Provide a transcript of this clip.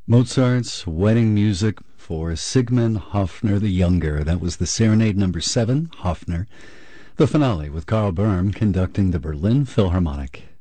Mozart's wedding music for Sigmund Hoffner the Younger. That was the Serenade Number 7, Hoffner. The finale with Karl Böhm conducting the Berlin Philharmonic.